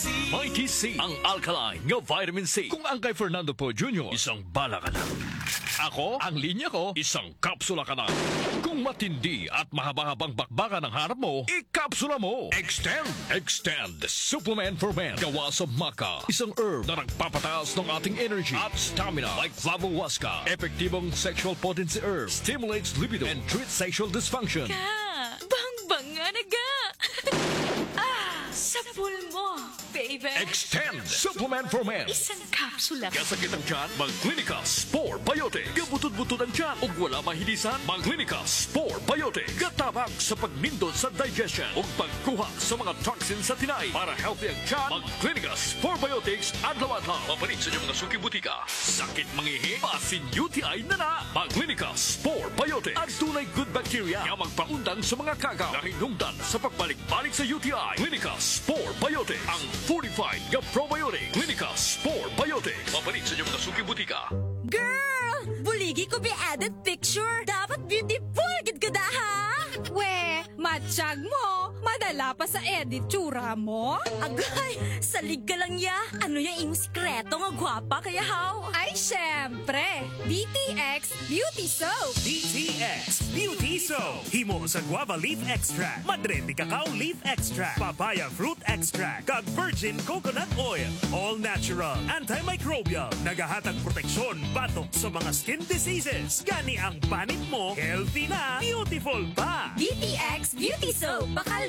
Mighty C, ang alkaline nga vitamin C. Kung ang kay Fernando po Jr., isang bala ka na. Ako, ang linya ko, isang kapsula ka na. Kung matindi at mahaba-habang bakbakan ang harap mo, ikapsula mo. Extend the supplement for men. Gawa sa maca, isang herb na nagpapataas ng ating energy at stamina like flavohuasca. Epektibong sexual potency herb, stimulates libido and treats sexual dysfunction. Bang nga naga! Sa pool mo, baby! Extend supplement for men. Isang kapsula. Kasakit ang tiyan, mag-Clinica Spore Biotic. Gabutod-butod ang tiyan o wala mahilisan, mag-Clinica Spore Biotic. Gatabang sa pagmindot sa digestion o pagkuha sa mga toxins sa tinay. Para healthy ang tiyan, mag-Clinica Spore Biotics adlaw-adlaw. Mapalit sa inyong mga suki butika. Sakit mangihi, pasin UTI na. Mag-Clinica Spore Biotic. Ang tunay good bacteria nga magpaundang sa mga kagaw na hinungdan sa pagbalik-balik sa UTI. Clinica Spore Biotic. Ang fortified nga probiotic. Clinica Spore Biotic. Mapalit sa inyong mga suki butika. Girl! Buligi ko be added picture. Dapat beautiful gid ka da, ha? We, matsyag mo. Madala pa sa edit tsura mo. Agay, salig ka lang ya. Ano yung imong sikreto nga gwapa kaya how? Ay, syempre. BTX Beauty Soap. BTX Beauty Soap. Himo sa guava leaf extract, madre de cacao leaf extract, papaya fruit extract, kag virgin coconut oil. All natural, antimicrobial, nagahatag proteksyon batok sa mga skin diseases. Gani ang panit mo, healthy na, beautiful pa. BTX Beauty Soap. Bakal